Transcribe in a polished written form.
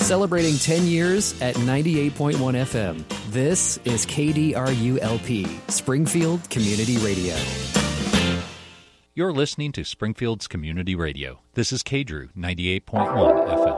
Celebrating 10 years at 98.1 FM. This is KDRU-LP, Springfield Community Radio. You're listening to Springfield's Community Radio. This is KDRU 98.1 FM.